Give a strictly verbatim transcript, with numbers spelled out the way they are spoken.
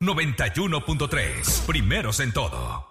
noventa y uno punto tres. Primeros en todo.